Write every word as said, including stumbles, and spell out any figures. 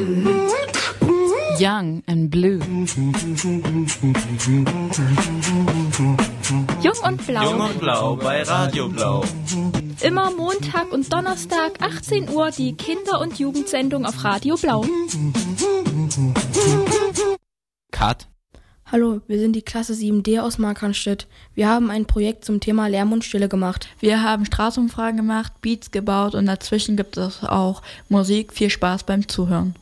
Young and Blue. Jung und Blau. Jung und Blau bei Radio Blau. Immer Montag und Donnerstag, achtzehn Uhr, die Kinder- und Jugendsendung auf Radio Blau. Cut. Hallo, wir sind die Klasse sieben D aus Markranstädt. Wir haben ein Projekt zum Thema Lärm und Stille gemacht. Wir haben Straßenumfragen gemacht, Beats gebaut und dazwischen gibt es auch Musik. Viel Spaß beim Zuhören.